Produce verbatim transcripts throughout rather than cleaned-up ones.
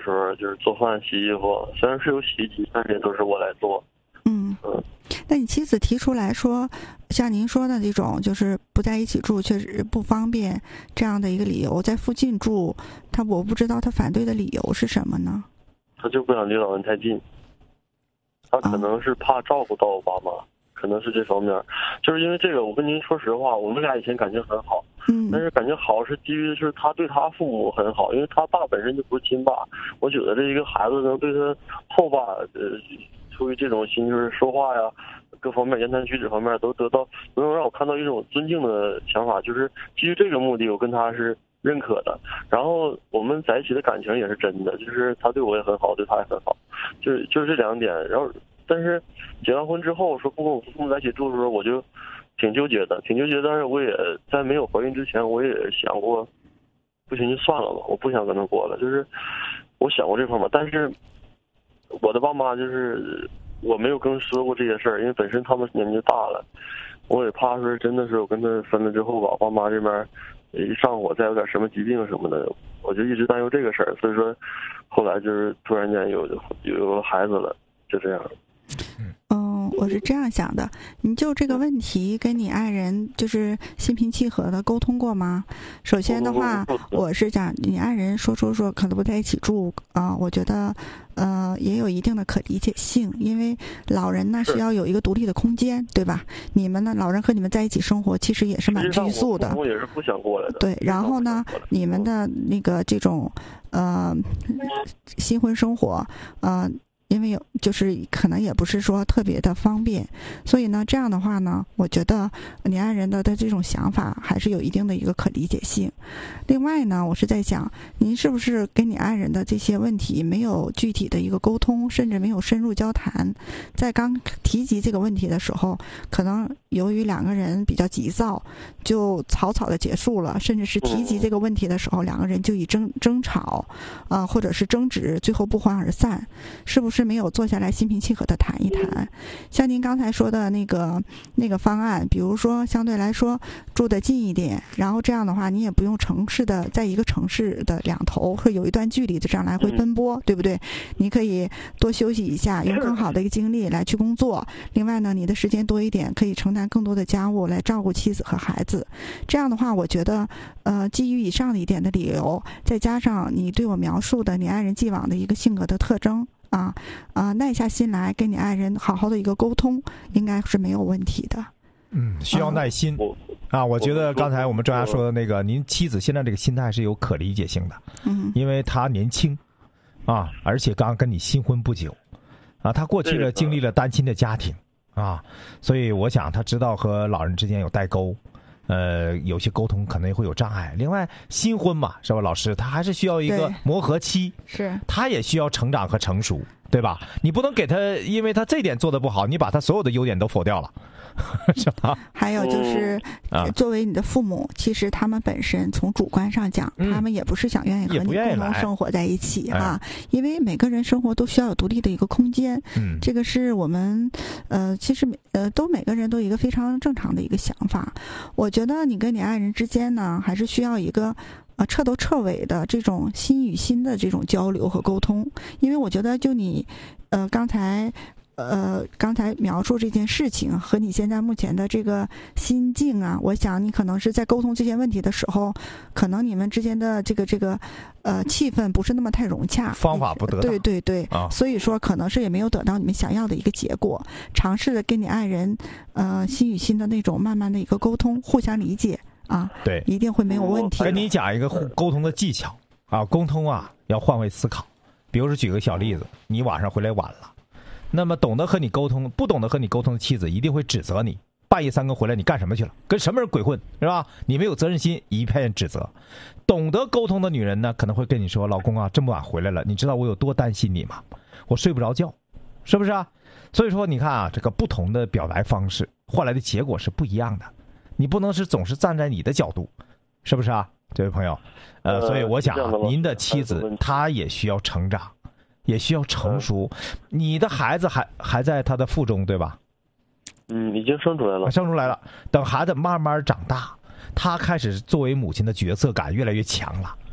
时候，就是做饭、洗衣服，虽然是有洗衣机，但是也都是我来做。 嗯嗯，那你妻子提出来说，像您说的这种，就是不在一起住，确实不方便这样的一个理由，在附近住，他我不知道他反对的理由是什么呢？ 他就不想离老人太近，他可能是怕照顾到我爸妈。啊，可能是这方面，就是因为这个，我跟您说实话，我们俩以前感情很好， 嗯， 但是感情好是基于是他对他父母很好，因为他爸本身就不是亲爸，我觉得这一个孩子能对他后爸，呃，出于这种心，就是说话呀，各方面言谈举止方面都得到，都能让我看到一种尊敬的想法，就是基于这个目的，我跟他是认可的。然后我们在一起的感情也是真的，就是他对我也很好，对他也很好，就是就是这两点，然后。但是结完婚之后说不跟我父母在一起住的时候，我就挺纠结的，挺纠结。但是我也在没有怀孕之前，我也想过，不行就算了吧，我不想跟他过了。就是我想过这方面，但是我的爸妈就是我没有跟说过这些事儿，因为本身他们年纪大了，我也怕说真的是我跟他分了之后吧，爸妈这边一上火再有点什么疾病什么的，我就一直担忧这个事儿。所以说后来就是突然间有有了孩子了，就这样。 嗯，我是这样想的，你就这个问题跟你爱人就是心平气和的沟通过吗？首先的话，我是讲你爱人说出说可能不在一起住啊、呃，我觉得呃也有一定的可理解性，因为老人呢需要有一个独立的空间，对吧？你们呢，老人和你们在一起生活，其实也是蛮拘束的。 我也是不想过来的。 对，然后呢，你们的那个这种呃新婚生活，呃。因为有就是可能也不是说特别的方便，所以呢，这样的话呢，我觉得你爱人的的这种想法还是有一定的一个可理解性。另外呢，我是在想，您是不是跟你爱人的这些问题没有具体的一个沟通，甚至没有深入交谈？在刚提及这个问题的时候，可能由于两个人比较急躁，就草草的结束了，甚至是提及这个问题的时候，两个人就以争争吵，啊、呃，或者是争执，最后不欢而散，是不是？是没有坐下来心平气和的谈一谈。像您刚才说的那个那个方案，比如说相对来说住得近一点，然后这样的话你也不用城市的在一个城市的两头会有一段距离，就这样来回奔波，对不对？你可以多休息一下，用更好的一个精力来去工作。另外呢，你的时间多一点，可以承担更多的家务来照顾妻子和孩子。这样的话，我觉得呃，基于以上的一点的理由，再加上你对我描述的你爱人既往的一个性格的特征。啊啊，耐下心来跟你爱人好好的一个沟通，应该是没有问题的。 嗯，需要耐心、 嗯、 啊。我觉得刚才我们专家说的那个，您妻子现在这个心态是有可理解性的，嗯，因为她年轻啊，而且刚跟你新婚不久啊，她过去了经历了单亲的家庭啊，所以我想她知道和老人之间有代沟。呃，有些沟通可能会有障碍。另外，新婚嘛，是吧，老师，他还是需要一个磨合期，是，他也需要成长和成熟，对吧？你不能给他，因为他这点做得不好，你把他所有的优点都否掉了，是吧？ 还有就是，嗯、作为你的父母，其实他们本身从主观上讲，嗯、他们也不是想愿意和你共同生活在一起哈、哎，因为每个人生活都需要有独立的一个空间，嗯，这个是我们呃，其实呃，都每个人都有一个非常正常的一个想法，我。觉得你跟你爱人之间呢，还是需要一个呃彻头彻尾的这种心与心的这种交流和沟通，因为我觉得就你呃刚才呃刚才描述这件事情和你现在目前的这个心境啊，我想你可能是在沟通这些问题的时候，可能你们之间的这个这个呃气氛不是那么太融洽， 方法不得当， 对对对、啊，所以说可能是也没有得到你们想要的一个结果。尝试着跟你爱人呃心与心的那种慢慢的一个沟通，互相理解啊，对，一定会没有问题。 跟你讲一个沟通的技巧啊，沟通啊要换位思考。比如说举个小例子，你晚上回来晚了，那么懂得和你沟通，不懂得和你沟通的妻子一定会指责你。半夜三更回来，你干什么去了？跟什么人鬼混，是吧？你没有责任心，一片指责。懂得沟通的女人呢，可能会跟你说：“老公啊，这么晚回来了，你知道我有多担心你吗？我睡不着觉，是不是啊？”所以说，你看啊，这个不同的表达方式换来的结果是不一样的。你不能是总是站在你的角度，是不是啊，这位朋友？呃，所以我想啊，您的妻子她也需要成长，也需要成熟。你的孩子还还在他的腹中，对吧？ 嗯，已经生出来了， 生出来了。等孩子慢慢长大，他开始作为母亲的角色感越来越强了。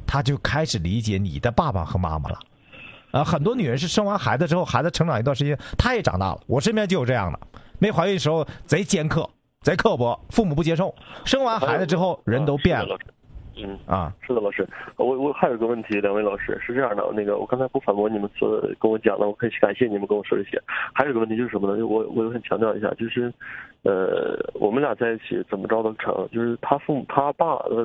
他就开始理解你的爸爸和妈妈了。啊，很多女人是生完孩子之后，孩子成长一段时间，她也长大了。我身边就有这样的，没怀孕的时候贼尖刻、贼刻薄，父母不接受。生完孩子之后，人都变了。 嗯啊， 是的，老师，我我还有一个问题，两位老师是这样的，那个我刚才不反驳你们所跟我讲的，我可以感谢你们跟我说这些。还有一个问题就是什么呢？我我很强调一下，就是，呃，我们俩在一起怎么着都成，就是他父母他爸呃